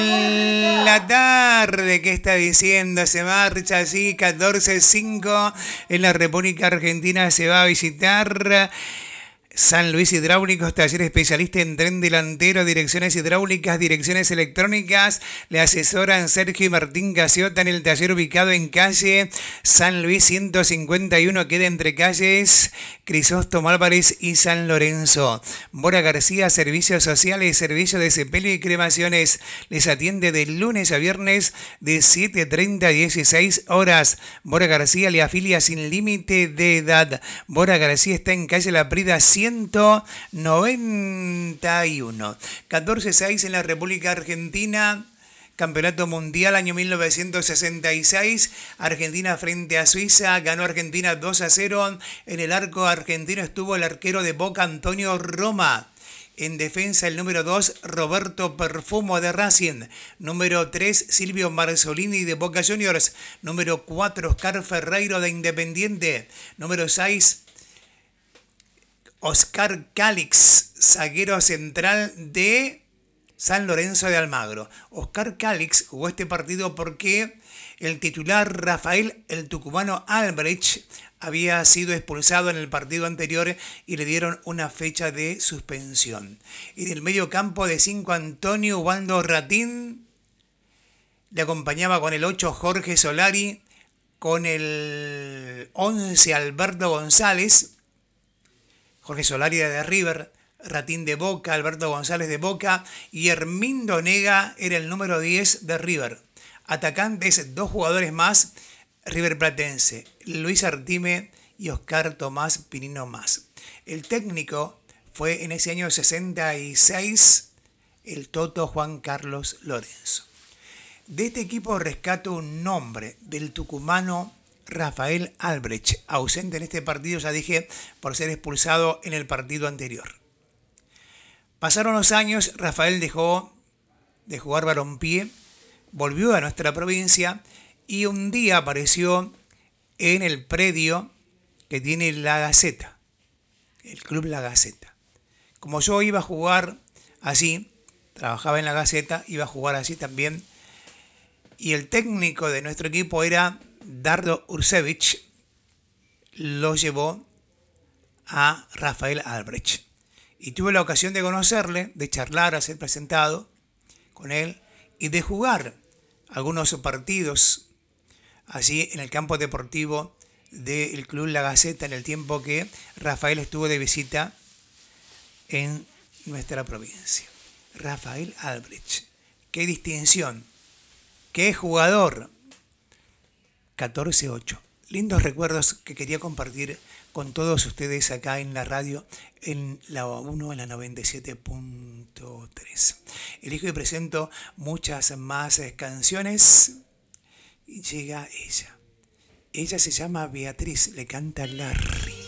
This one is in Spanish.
La tarde, ¿qué está diciendo? Se marcha así, 14:05 en la República Argentina. Se va a visitar San Luis Hidráulicos, taller especialista en tren delantero, direcciones hidráulicas, direcciones electrónicas. Le asesoran Sergio y Martín Gaciota en el taller ubicado en calle San Luis 151, queda entre calles Crisóstomo Álvarez y San Lorenzo. Bora García, servicios sociales, servicio de sepelio y cremaciones. Les atiende de lunes a viernes de 7:30 a 16 horas. Bora García le afilia sin límite de edad. Bora García está en calle La Prida 191. 14:06 en la República Argentina. Campeonato Mundial año 1966. Argentina frente a Suiza. Ganó Argentina 2-0. En el arco argentino estuvo el arquero de Boca, Antonio Roma. En defensa, el número 2, Roberto Perfumo de Racing. Número 3, Silvio Marzolini de Boca Juniors. Número 4, Oscar Ferreiro de Independiente. Número 6, Oscar Calix, zaguero central de San Lorenzo de Almagro. Oscar Calix jugó este partido porque el titular Rafael el Tucumano Albrecht había sido expulsado en el partido anterior y le dieron una fecha de suspensión. En el medio campo de 5, Antonio Ubaldo Ratín. Le acompañaba con el 8 Jorge Solari, con el 11 Alberto González. Jorge Solari de River, Ratín de Boca, Alberto González de Boca y Hermindo Nega era el número 10 de River. Atacantes, 2 jugadores más, River Platense, Luis Artime y Oscar Tomás Pinino Más. El técnico fue en ese año 66 el Toto Juan Carlos Lorenzo. De este equipo rescato un nombre del tucumano Rafael Albrecht, ausente en este partido, ya dije, por ser expulsado en el partido anterior. Pasaron los años, Rafael dejó de jugar balompié, volvió a nuestra provincia y un día apareció en el predio que tiene La Gaceta, el Club La Gaceta. Como yo iba a jugar así, trabajaba en La Gaceta, iba a jugar así también, y el técnico de nuestro equipo era Dardo Ursevich, lo llevó a Rafael Albrecht. Y tuve la ocasión de conocerle, de charlar, a ser presentado con él y de jugar algunos partidos allí en el campo deportivo del Club La Gaceta en el tiempo que Rafael estuvo de visita en nuestra provincia. Rafael Albrecht, qué distinción, qué jugador. 14:08. Lindos recuerdos que quería compartir con todos ustedes acá en la radio, en la 1, en la 97.3. Elijo y presento muchas más canciones y llega ella. Ella se llama Beatriz, le canta Larry.